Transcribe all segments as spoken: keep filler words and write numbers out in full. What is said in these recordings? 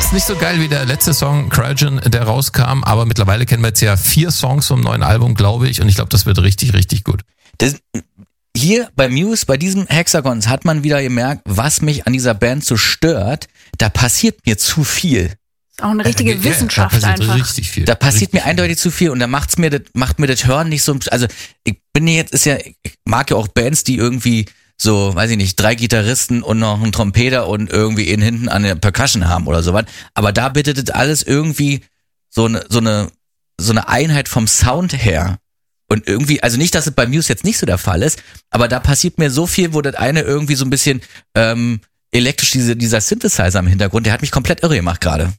Jetzt nicht so geil wie der letzte Song, Cryogen, der rauskam, aber mittlerweile kennen wir jetzt ja vier Songs vom neuen Album, glaube ich, und ich glaube, das wird richtig, richtig gut. Das, hier bei Muse, bei diesem Hexagons hat man wieder gemerkt, was mich an dieser Band so stört, da passiert mir zu viel. Auch eine richtige ja, Wissenschaft da einfach. Richtig viel. Da passiert richtig mir viel. eindeutig zu viel und da macht's mir das, macht mir das Hören nicht so, also ich bin jetzt, ist ja, ich mag ja auch Bands, die irgendwie so, weiß ich nicht, drei Gitarristen und noch einen Trompeter und irgendwie ihn hinten an der Percussion haben oder sowas, aber da bittet das alles irgendwie so eine, so eine, so eine Einheit vom Sound her. Und irgendwie, also nicht, dass es bei Muse jetzt nicht so der Fall ist, aber da passiert mir so viel, wo das eine irgendwie so ein bisschen ähm, elektrisch, diese, dieser Synthesizer im Hintergrund, der hat mich komplett irre gemacht gerade.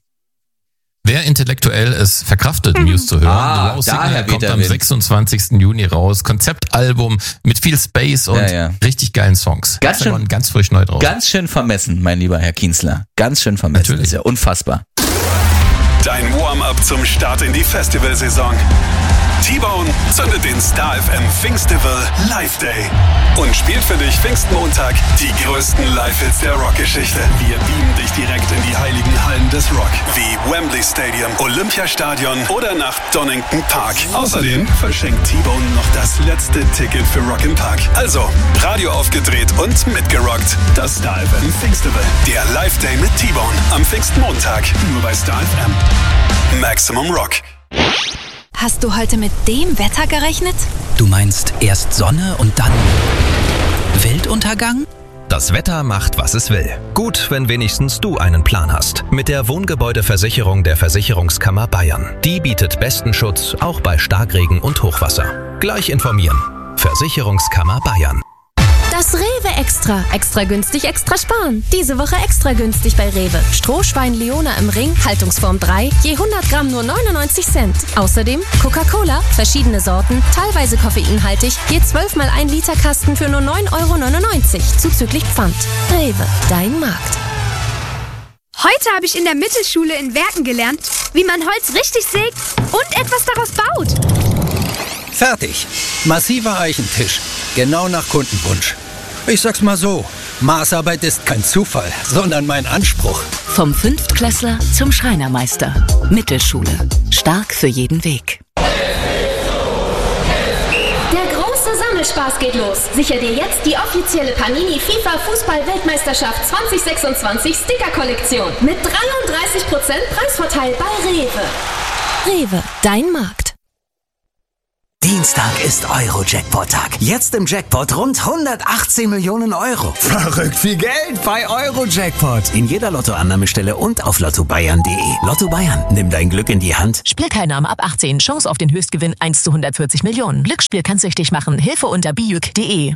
Wer intellektuell es verkraftet, Muse zu hören, Ah, The Wow daher Signal kommt weht er am Wind. sechsundzwanzigsten Juni raus. Konzeptalbum mit viel Space und Ja, ja. richtig geilen Songs. Ganz Hexagon schön- ganz frisch neu drauf. Ganz schön vermessen, mein lieber Herr Kienzler. Ganz schön vermessen. Natürlich. Ist ja unfassbar. Dein Warm-up zum Start in die Festivalsaison. T-Bone zündet den Star F M Pfingstival Live Day und spielt für dich Pfingstmontag die größten Live-Hits der Rockgeschichte. Wir beamen dich direkt in die heiligen Hallen des Rock, wie Wembley Stadium, Olympiastadion oder nach Donington Park. Außerdem verschenkt T-Bone noch das letzte Ticket für Rock im Park. Also, Radio aufgedreht und mitgerockt. Das Star F M Pfingstival, der Live Day mit T-Bone am Pfingstmontag, nur bei Star F M. Maximum Rock. Hast du heute mit dem Wetter gerechnet? Du meinst erst Sonne und dann Weltuntergang? Das Wetter macht, was es will. Gut, wenn wenigstens du einen Plan hast. Mit der Wohngebäudeversicherung der Versicherungskammer Bayern. Die bietet besten Schutz, auch bei Starkregen und Hochwasser. Gleich informieren. Versicherungskammer Bayern. Das Rewe Extra. Extra günstig, extra sparen. Diese Woche extra günstig bei Rewe. Strohschwein Leona im Ring, Haltungsform drei, je hundert Gramm nur neunundneunzig Cent. Außerdem Coca-Cola, verschiedene Sorten, teilweise koffeinhaltig, je zwölf mal ein Liter Kasten für nur neun Euro neunundneunzig, zuzüglich Pfand. Rewe, dein Markt. Heute habe ich in der Mittelschule in Werken gelernt, wie man Holz richtig sägt und etwas daraus baut. Fertig. Massiver Eichentisch. Genau nach Kundenwunsch. Ich sag's mal so, Maßarbeit ist kein Zufall, sondern mein Anspruch. Vom Fünftklässler zum Schreinermeister. Mittelschule. Stark für jeden Weg. Der große Sammelspaß geht los. Sicher dir jetzt die offizielle Panini FIFA Fußball-Weltmeisterschaft zwanzig sechsundzwanzig Sticker-Kollektion. Mit dreiunddreißig Prozent Preisvorteil bei Rewe. Rewe, dein Markt. Dienstag ist Euro-Jackpot-Tag. Jetzt im Jackpot rund hundertachtzehn Millionen Euro. Verrückt viel Geld bei Euro-Jackpot. In jeder Lottoannahmestelle und auf lotto bayern punkt de. Lotto Bayern, nimm dein Glück in die Hand. Spielteilnahme ab achtzehn. Chance auf den Höchstgewinn eins zu hundertvierzig Millionen. Glücksspiel kann süchtig machen. Hilfe unter bijuk punkt de.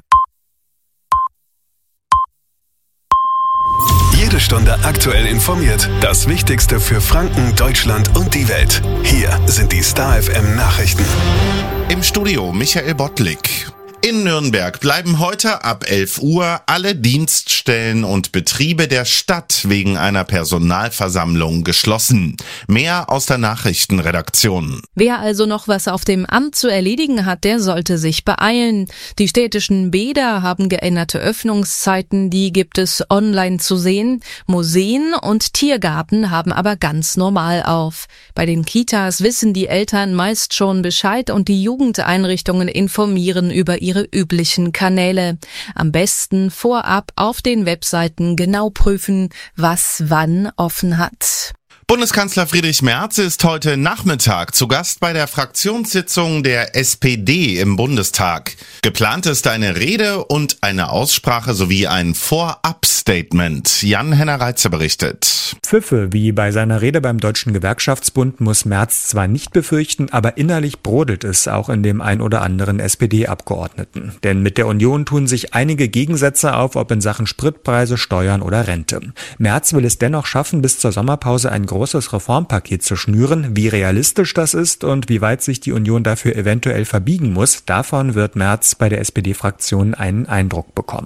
Jede Stunde aktuell informiert. Das Wichtigste für Franken, Deutschland und die Welt. Hier sind die Star F M Nachrichten. Im Studio Michael Bottlik. In Nürnberg bleiben heute ab elf Uhr alle Dienststellen und Betriebe der Stadt wegen einer Personalversammlung geschlossen. Mehr aus der Nachrichtenredaktion. Wer also noch was auf dem Amt zu erledigen hat, der sollte sich beeilen. Die städtischen Bäder haben geänderte Öffnungszeiten, die gibt es online zu sehen. Museen und Tiergarten haben aber ganz normal auf. Bei den Kitas wissen die Eltern meist schon Bescheid und die Jugendeinrichtungen informieren über ihre ihre üblichen Kanäle. Am besten vorab auf den Webseiten genau prüfen, was wann offen hat. Bundeskanzler Friedrich Merz ist heute Nachmittag zu Gast bei der Fraktionssitzung der S P D im Bundestag. Geplant ist eine Rede und eine Aussprache sowie ein Vorab-Statement. Jan-Henner Reitze berichtet. Pfiffe, wie bei seiner Rede beim Deutschen Gewerkschaftsbund, muss Merz zwar nicht befürchten, aber innerlich brodelt es auch in dem ein oder anderen S P D-Abgeordneten. Denn mit der Union tun sich einige Gegensätze auf, ob in Sachen Spritpreise, Steuern oder Rente. Merz will es dennoch schaffen, bis zur Sommerpause ein großes Reformpaket zu schnüren. Wie realistisch das ist und wie weit sich die Union dafür eventuell verbiegen muss, davon wird Merz bei der S P D-Fraktion einen Eindruck bekommen.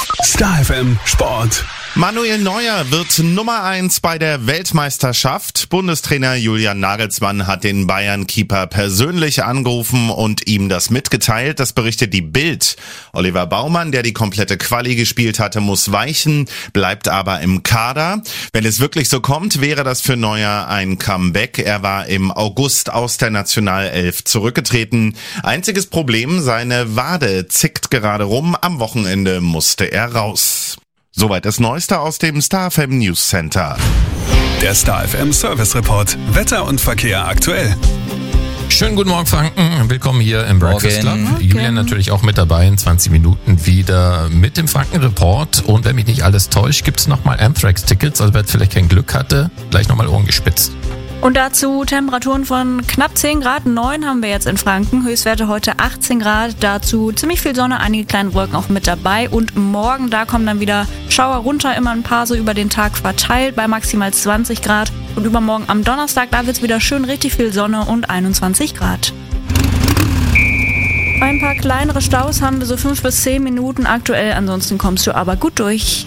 Star F M Sport. Manuel Neuer wird Nummer eins bei der Weltmeisterschaft. Bundestrainer Julian Nagelsmann hat den Bayern-Keeper persönlich angerufen und ihm das mitgeteilt. Das berichtet die Bild. Oliver Baumann, der die komplette Quali gespielt hatte, muss weichen, bleibt aber im Kader. Wenn es wirklich so kommt, wäre das für Neuer ein Comeback. Er war im August aus der Nationalelf zurückgetreten. Einziges Problem, seine Wade zickt gerade rum. Am Wochenende musste er raus. Soweit das Neueste aus dem Star F M News Center. Der Star F M Service Report. Wetter und Verkehr aktuell. Schönen guten Morgen, Franken. Willkommen hier im Breakfast Club. Morgen. Julian natürlich auch mit dabei in zwanzig Minuten wieder mit dem Franken-Report. Und wenn mich nicht alles täuscht, gibt es nochmal Anthrax-Tickets. Also wer vielleicht kein Glück hatte, gleich nochmal Ohren gespitzt. Und dazu Temperaturen von knapp zehn Grad, neun haben wir jetzt in Franken, Höchstwerte heute achtzehn Grad, dazu ziemlich viel Sonne, einige kleine Wolken auch mit dabei und morgen, da kommen dann wieder Schauer runter, immer ein paar so über den Tag verteilt bei maximal zwanzig Grad und übermorgen am Donnerstag, da wird es wieder schön richtig viel Sonne und einundzwanzig Grad. Ein paar kleinere Staus haben wir so fünf bis zehn Minuten aktuell, ansonsten kommst du aber gut durch.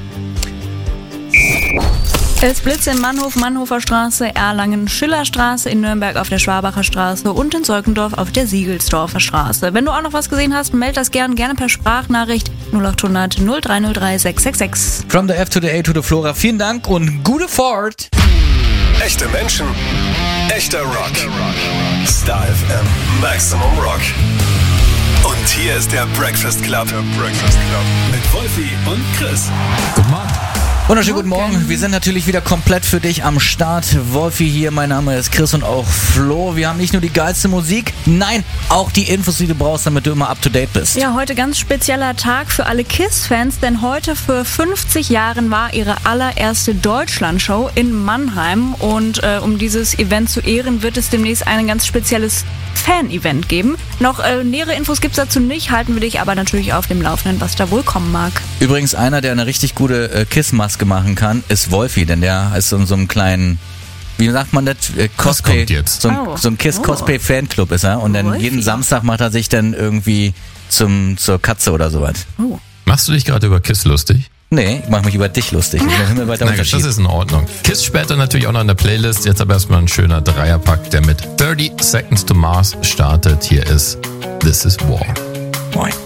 Es blitzt in Mannhof, Mannhofer Straße, Erlangen, Schillerstraße, in Nürnberg auf der Schwabacher Straße und in Zeukendorf auf der Siegelsdorfer Straße. Wenn du auch noch was gesehen hast, meld das gern, gerne per Sprachnachricht null acht hundert null drei null drei sechs sechs sechs. From the F to the A to the Flora. Vielen Dank und gute Fahrt. Echte Menschen, echter Rock. Star F M Maximum Rock. Und hier ist der Breakfast Club. Der Breakfast Club. Mit Wolfi und Chris. Guten Morgen. Wunderschönen guten Morgen. Wir sind natürlich wieder komplett für dich am Start. Wolfi hier, mein Name ist Chris und auch Flo. Wir haben nicht nur die geilste Musik, nein, auch die Infos, die du brauchst, damit du immer up to date bist. Ja, heute ganz spezieller Tag für alle KISS-Fans, denn heute vor fünfzig Jahren war ihre allererste Deutschlandshow in Mannheim und äh, um dieses Event zu ehren, wird es demnächst ein ganz spezielles Fan-Event geben. Noch äh, nähere Infos gibt's dazu nicht, halten wir dich aber natürlich auf dem Laufenden, was da wohl kommen mag. Übrigens, einer, der eine richtig gute äh, KISS-Maske machen kann, ist Wolfi, denn der ist in so einem kleinen, wie sagt man das, äh, Cosplay, so ein, oh. so ein KISS-Cosplay-Fanclub ist er und dann Wolfi. jeden Samstag macht er sich dann irgendwie zum zur Katze oder sowas. Oh. Machst du dich gerade über KISS lustig? Nee, ich mach mich über dich lustig. Na gut, das ist in Ordnung. KISS später natürlich auch noch in der Playlist. Jetzt aber erstmal ein schöner Dreierpack, der mit thirty Seconds to Mars startet. Hier ist This Is War. Moin.